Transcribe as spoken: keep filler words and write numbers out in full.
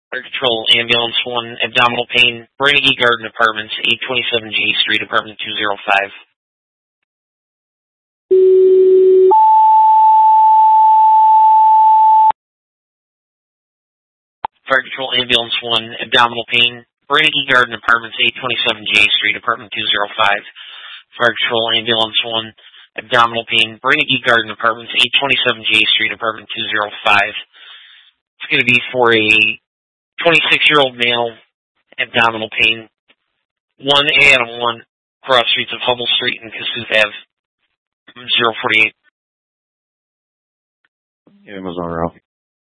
Fire Control Ambulance one, abdominal pain, Bernanke Garden Apartments, eight twenty-seven J Street, apartment two oh five. Fire Control Ambulance one, abdominal pain, Bernanke Garden Apartments, eight twenty-seven J Street, apartment two oh five. Fire Control Ambulance one, abdominal pain, Bernanke Garden Apartments, eight twenty-seven J Street, apartment two oh five. It's going to be for a twenty-six-year-old male, abdominal pain, one Adam one, cross streets of Hummel Street and Kossuth Avenue, zero forty-eight. Amazon Ralph.